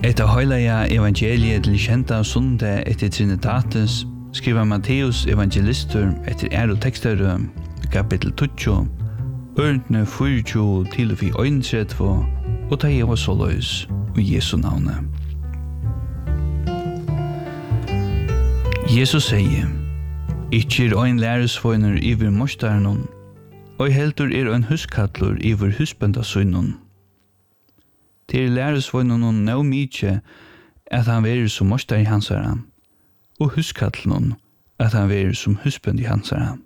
Etter høylaja evangeliet til kjenta sunde etter Trinitatis skriver Matteus evangelister etter og tekster kapitel 20, ørentene 24 til 31, og ta jeg var så løs i Jesu navne. Jesus sier, «Ikke ein læresvøyner iver mostaren, og heldur ein huskattler iver husbandasøynen. Til læresvøynen nå mykje at han verer som mostar i hansara, og huskattlen at han verer som husband i hansara.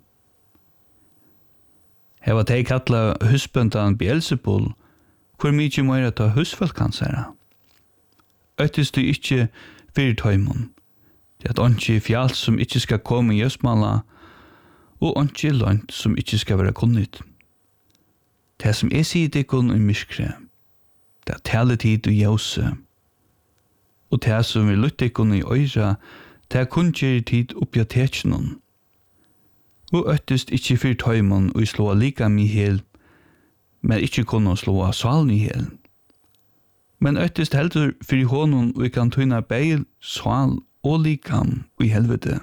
Heva teg kattla husbandan Beelzebul, hvor mykje meira ta husfolk hansara. Øttest du ikkje fyrir tøymon, det at onki fjall som ikkje skal komme i Østmala, og onki lønt som ikkje skal være kunnit. Det som sier dikkon i myskre, det er taletid og jause, og det som vi lyttikkon i øyra, det er kunngjeri tid oppi av tekjenon. Og øttest ikkje fyrir tøymon og slåa likam i hel, men ikkje kunne slåa salen i hel. Men øttest heldur fyrir honon og kan tøyna beil, sval og likam i helvete.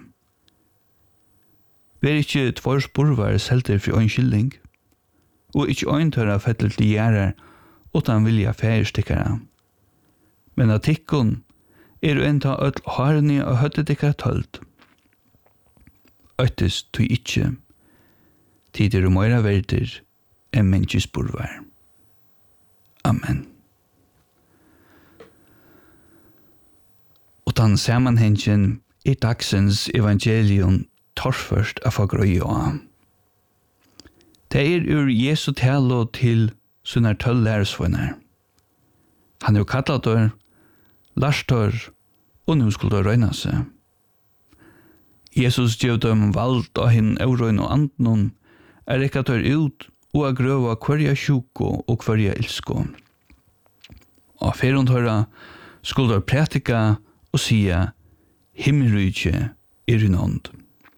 Vær ikkje tvår spurvar selter for ein skilling, og ikkje ein tørra fettler til gjerrar utan vilja færestikkara. Men at tikkun enta öll harni og høttet tikkara tølt. Øttest tog ikkje, tider og meira verder enn menneskespurvar. Amen. Og den samanhengen dagsens evangelium torførst av grøy av. Det ur Jesu talo til sunnar 12 læresvøyner. Han kallat dør, larstor, og nu skulle røyna seg. Jesus gjev dem vald av hinn eurøyn og anden, rekka dør ut og grøva hverja sjuko og hverja ilsko. Og ferund høyra skulle prætika og sia, himmelrykje i nånd.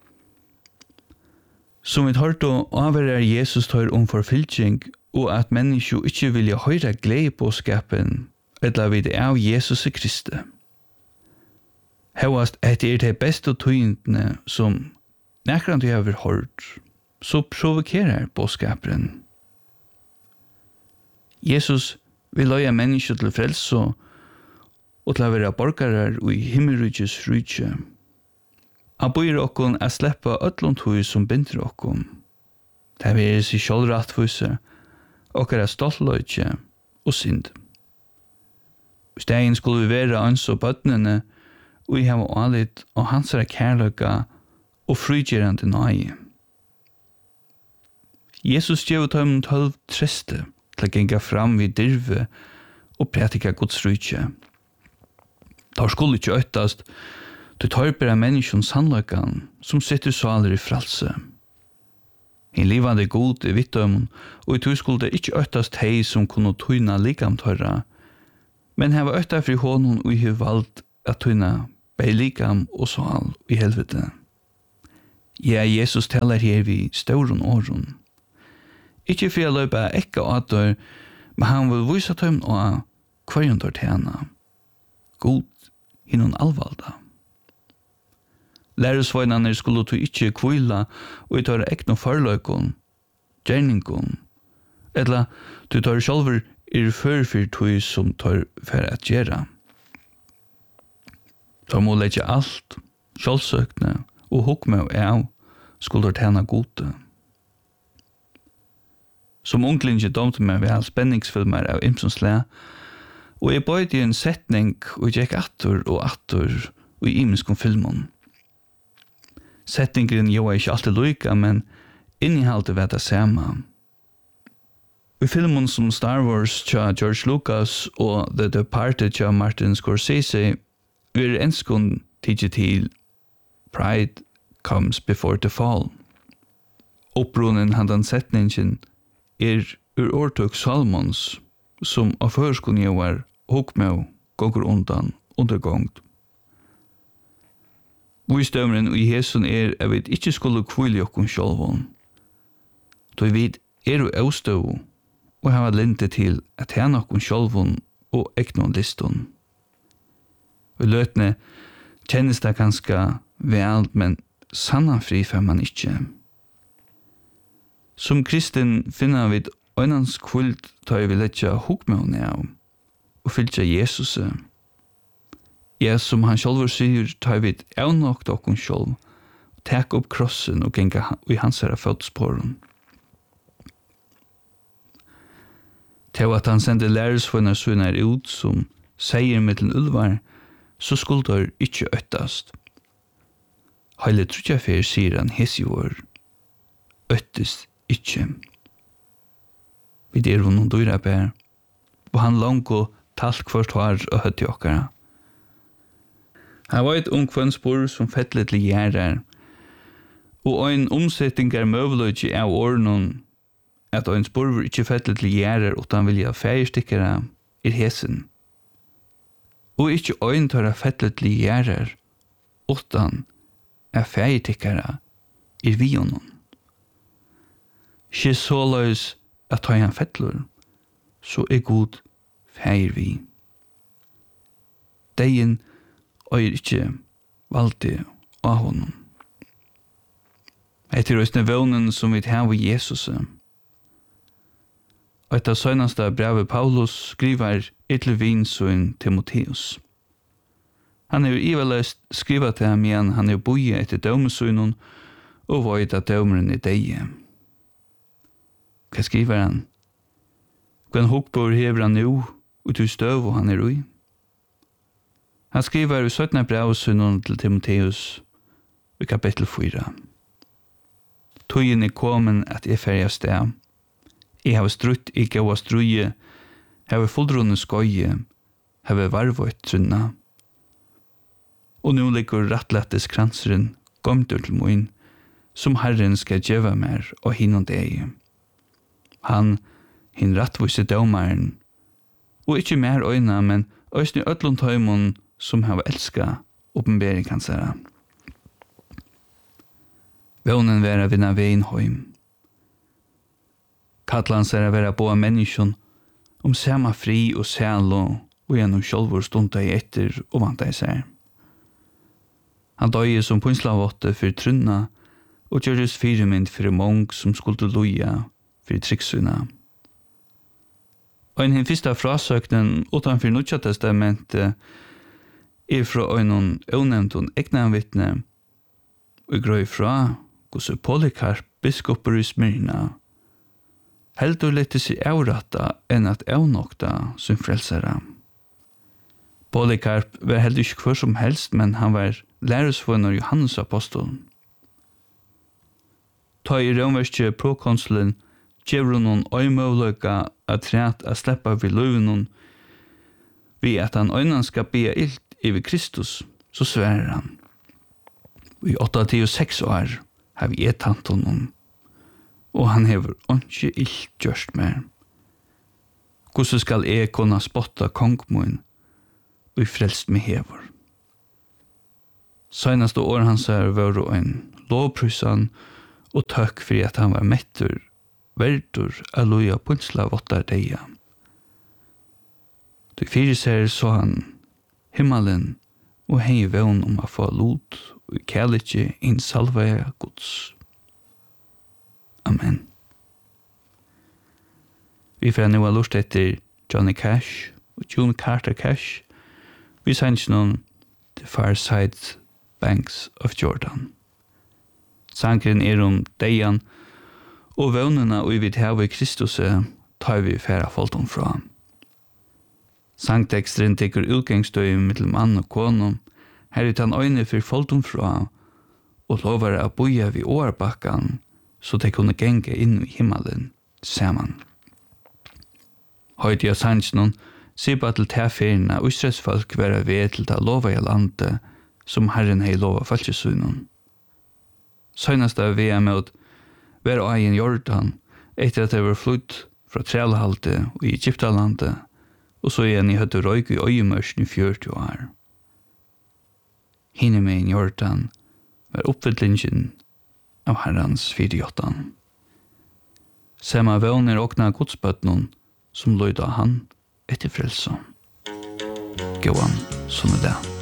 Som vi hørte avverar Jesus tar forfylking, og at mennesker ikke vilja høyra glede på skapen, eller vid av Jesus Kristi. Hevast etter de beste tøyntene som nekran du har hørt, så provokerar båskaperen. Jesus vil løye mennesker til frelse og til å være borgere i himmelrykjes rykje. Han bøyer okkon å slippe øtlund tøy som binder okkon. Det vil seg sjålrattfuse, okkara stoltløyke og synd. I stegen skulle vi være ans og bøtnene, og vi har alit og hansara kærløyga og frugjerande nøye. Jesus gjev tøym 12 treste til å genga fram vid dirve og prætika Guds rykje. Da skulle ikke øttast til tørpere menneskjons sannløygan som sitter saler i fralse. En livande god i vittøymon, og i tog skulle det ikke øttast hei som kunne tøyna likamtørra, men heva øtta fri hånden og i valgt at tøyna bei likam og sal i helvete. Ja, Jesus talar her vi stauron åron. Ikke for å løypa ekka åter, men han vil vise tøym og hverjon tar tjena. God hinnon alvalda. Læresvøynane skulle to ikkje kvila og tar ekno forløykon, gjerningon, eller du tar sjálfur førfyr tøy som tar for at gjera. Så må leggja alt, sjálfsøkne og hukme av skulle tjena gode. Som unglinje domte meg vel spenningsfilmer av Imsonsle, og jeg bøyde i en setning og gikk attor og i imenskon filmon. Setningen jo ikke alltid lykka, men innehaldet var det samme. I filmen som Star Wars tja George Lucas og The Departed tja Martin Scorsese vil enskund tidsi til Pride comes before the fall. Opprunnen handan setningen ur årtøk Salmons som av førskun jo var hukmau gonger undan undergångt. Visdømren i Jesun at vi ikke skulle kvile okkon sjálvon. Da vi jo avstøv og hava lente til at henne okkon sjálvon og eknon liston. Og løtene kjennes det ganske vel, men sanna fri får man ikke. Som kristen finner vi øynens kvult tar vi letja hukmåne av og fylltja Jesus. Ja, som han sjálfur sier, tar vi avnåkt okkon sjálf, tek opp krossen og genga i hans herra fotsporen. Til at han sendte læresfunnar sunnar ut som seier mittlen ulvar, så skulle der ikkje øttast. Heile trutjafer sier han hesjord, øttest ikkje. Vi der var noen dyra bær, og han langt og talt kvart var og høtti okkara. Han var et ung spor som fettlet til gjerrar, og ein omsetting møveløyde av årenon, at ein spurver ikkje fettlet til gjerrar utan vilja feirstikkara hesen. Og ikkje ein tar fettlet til gjerrar utan feirstikkara vionon. Ikkje såløys at ta han fettler, så god feir vi. Deien ikkje valgte av honom. Etter røysne vånen som vi har i Jesus. Og etter søgnaste brevet Paulus skriver Etlevin søgn Timotheus. Han iveløst skrivet til ham igjen, han boie etter dømesøgnen og veit at dømeren deie. Hva skriver han? Hva hukbor hever han nå, og til støv og han ui? Han skriver i 17. brevsøgnen til Timotheus i kapittel 4. Tøyen kommen at jeg ferdig av sted. Jeg har strutt i gåa struje, har fullrunde skøye, har varvått trunna. Og nå ligger rattlettes kranseren gomtur til moin, som Herren skal gjeva mer og hinnom deg. Han hinn rattvise dømaren, og ikkje mer øyna, men øysni ødlund tøymon som har elska oppenbering kan særa. Vånen vera vinna veien høym. Kallan særa vera boa menneskjon om sama fri og sælo og gjennom sjálfur stunda i etter og vanta i sær. Han døye som punslavotte for trunna og gjøres firemynd for mong som skulle loja for trikksuna. Og en fyrsta frasøknen utanfor Nutja testamentet fra en ovnevntun egnanvittne og grøy fra hos Polycarp, biskoper i Smyrna, heldur lette seg avratta enn at avnokta som frelsere. Polycarp var heldur ikke hver som helst, men han var læresvunner Johannes apostolen. Ta i romverske prokonsulen gjevur noen øymøvløyga at træt a sleppa vi løyvnun vi at han øynan skal bia ilt over Kristus, så sverer han. I 86 år har vi etant honom, og han hever ikke ilt gjørst mer. Hvordan skal jeg kunne spotta kongmoen og frelst med hever? Senaste år hans var en lovprysan og tøkk for at han var mettur, verdur, alluja, punsla, vottar deia. Du fyrir ser så han himmelen og hei vevn om å få lot og kærlighet inn salvea Guds. Amen. Vi får nå ha lurt etter Johnny Cash og June Carter Cash. Vi sanns noen The Far Side Banks of Jordan. Sankren om deian og vevnene og vi har i Kristus tar vi færa folton fra. Sangteksteren tekur utgangsstøy mellom mann og konom, her er han øyne for folton fra, og lovar å boja vid årbakkan, så de kunne genge inn i himmelen saman. Høyde av sannsnon, sier til tilferina Israelsfolk være ved til å lova i landet, som Herren hei lova falskesøynon. Søgnast av vi med være egen Jordan, etter at det var flytt fra Trælhalte og i Egyptalandet, og så igjen i høtte røyk i øyemørsen i 40 år. Hinne med en Jordan var oppfyllingen av Herrens 48. Sema våner åkna godsbøtnen som løyda han etter frelsom. Gåan, sånn det.